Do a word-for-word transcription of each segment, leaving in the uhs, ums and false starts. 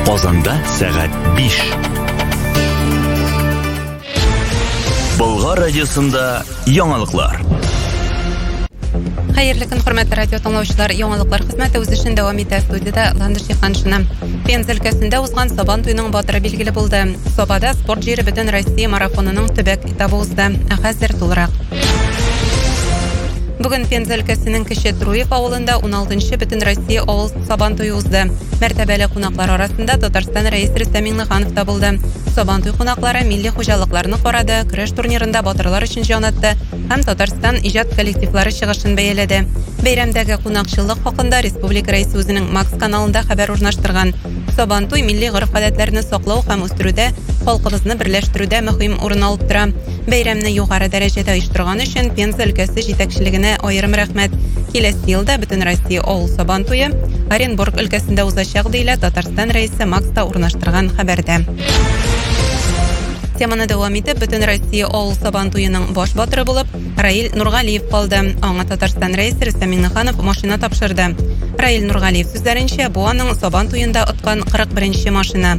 Казанда сәгать биш. Болгар радиосында яңалыклар. Хәерле көн, хөрмәтле радио тыңлаучылар, яңалыклар хезмәте үз эшен дәвам итә. Студияда Ландыш Ханшина. Пенза өлкәсендә узган Сабан туйының батыры билгеле булды. Сабада спорт җире бөтен Россия марафонының төбәк этабы узды. Хәзер тулырак. Бүген Пенза өлкәсенең Кече Труев авылында он алтынчы бөтен Россия авыл Сабан туйы узды. Мәртәбәле кунаклар арасында Татарстан рәисе Рөстәм Миңнеханов та булды. Сабан туй кунаклары милли хуҗалыкларны карады, көрәш турнирында батырлар өчен җан атты һәм Татарстан иҗат коллективлары чыгышын бәяләде. Бәйрәмдәге кунакчылык хакында республика рәисе үзенең Макс каналында хәбәр урнаштырган. Сабан туй милли гореф-гадәтләрне саклау һәм үстерүдә, халкыбызны берләштерүдә мөһим урын алып тора. Бәйрәмне югары дәрәҗәдә оештырган өчен Пенза өлкәсе җитәкчелегенә аерым рәхмәт. Киләсе елда бөтен Россия авыл Сабан туйы Оренбург өлкәсендә узачак диелә Татарстан рәисе Макс та урнаштырган хәбәрдә. Теманы дәвам итеп, бөтен Россия авыл Сабан туйының баш батыры булып Раил Нургалиев калды. Аңа Татарстан рәисе Рөстәм Миңнеханов машина тапшырды. Раил Нургалиев сүзләренчә, бу аның Сабан туйында откан кырык беренче машина.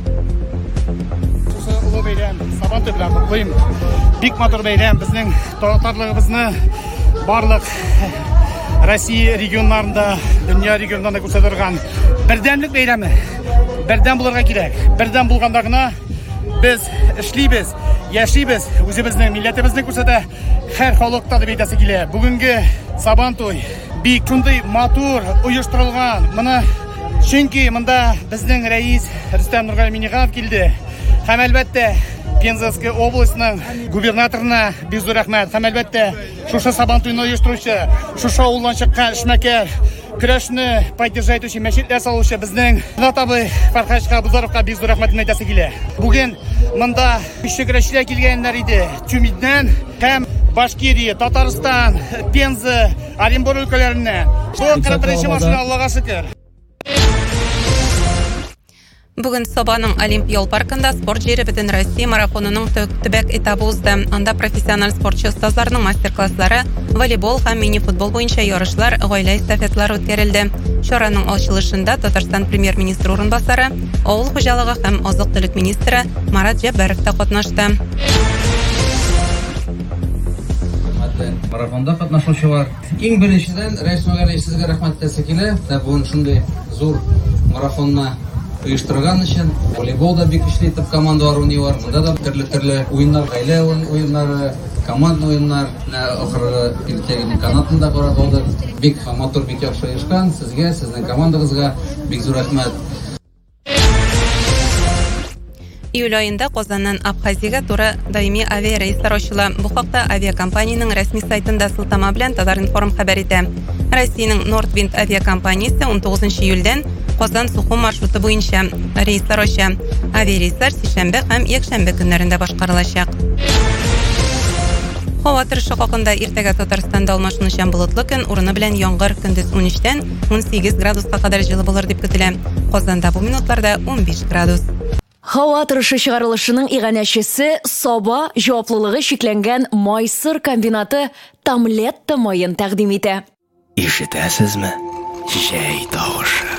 Улы бәйрәм, Сабан туй белән котлыйм. Бик матур бәйрәм, безнең татарлыгыбызны барлык Россия регионнарында, дөнья регионнарында күрсәтергән бердәмлек бәйрәме. Бердәм булырга кирәк. Бердәм булганда гына biz эшлибез, яшибез, үзебезнең милләтебезне күрсәтә, һәр халыкта дип әйтәсе килә. Бүгенге Сабан туй бик шундый матур оештырылган. Моны чөнки монда безнең рәис Рөстәм Миңнеханов килде. Һәм әлбәттә Пенза областының губернаторына бик зур рәхмәт. Һәм әлбәттә шушы Сабан туйны оештыручы, шушы авылдан чыккан эшмәкәр, көрәшне поддержать өчен мәчетләр салучы безнең Натабы Фәрхәшкә Бузаровка бик зур рәхмәтне әйтәсе килә. Бүген монда кече көрәшчеләр килгәннәр иде. Тюменнән һәм Башкирия, Татарстан, Пенза, Оренбург өлкәләреннән. Бу кырык беренче машина, Аллага шөкер. Бүген Сабаның Олимпия паркында спорт җире бөтен Россия марафонының төбәк этабы узды. Анда профессиональ спортчы остазларның мастер-класслары, волейбол һәм мини-футбол буенча ярышлар, гаилә эстафеталары үткәрелде. Чараның ачылышында Татарстан премьер-министры урынбасары, авыл хуҗалыгы һәм азык-төлек министры Марат Җәббәров та катнашты. Марафонда катнашучылар, иң беренчедән Рәис Нургалиев сезгә рәхмәт әйтәсе килә. Бүген шундый зур марафонны оештырган өчен. Волейболда бик көчле итеп командалар уйныйлар. Монда да төрле-төрле уеннар, гаилә уеннары, команда уеннар, ахыры иртәгә канатында карады. Бик матур, бик яхшы оешкан. Сезгә, сезнең командагызга бик зур рәхмәт. Июль айында Казаннан Абхазиягә туры даими авиарейслар ачыла. Бу хакта авиакомпаниянең рәсми сайтында сылтама белән Татар-информ хәбәр итә. Россиянең Нордвинд авиакомпаниясе он тугызынчы июльдән Казан-Сухум маршруты буенча рейслар ача. Авиарейслар сишәмбе һәм якшәмбе көннәрендә башкарылачак. Һава торышы хакында иртәгә Татарстанда алмашынучан болытлы көн, урыны белән яңгыр, көндез он өчтән он сигез градуска кадәр җылы булыр дип көтелә. Казанда бу минутларда он биш градус. Һава торышы чыгарылышының иганәчесе Саба җаваплылыгы шикләнгән Майсыр комбинаты Тамлетта майын тәкъдим итә. Ишетәсезме? Җәй тавышы.